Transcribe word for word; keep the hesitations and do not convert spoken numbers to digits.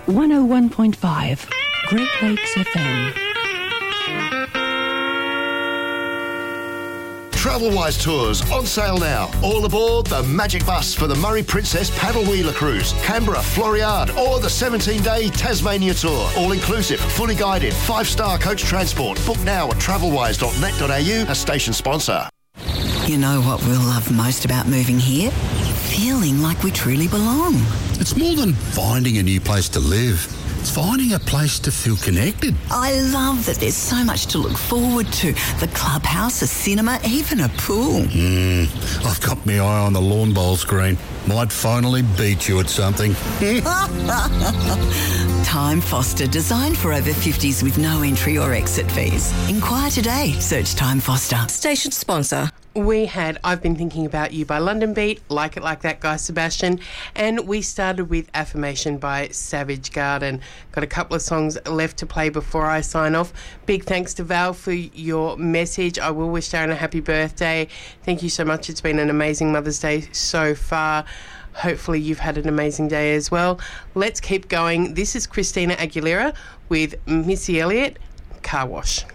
one oh one point five, Great Lakes F M. Travelwise Tours on sale now. All aboard the Magic Bus for the Murray Princess Paddle Wheeler Cruise, Canberra, Floriade, or the seventeen-day Tasmania Tour. All inclusive, fully guided, five-star coach transport. Book now at travelwise dot net dot a u, a station sponsor. You know what we'll love most about moving here? Feeling like we truly belong. It's more than finding a new place to live. It's finding a place to feel connected. I love that there's so much to look forward to. The clubhouse, a cinema, even a pool. Mm, I've got my eye on the lawn bowl screen. Might finally beat you at something. Time Foster, designed for over fifties with no entry or exit fees. Inquire today. Search Time Foster. Station sponsor. We had I've Been Thinking About You by London Beat, Like It Like That, Guy Sebastian, and we started with Affirmation by Savage Garden. Got a couple of songs left to play before I sign off. Big thanks to Val for your message. I will wish Darren a happy birthday. Thank you so much. It's been an amazing Mother's Day so far. Hopefully you've had an amazing day as well. Let's keep going. This is Christina Aguilera with Missy Elliott, Car Wash.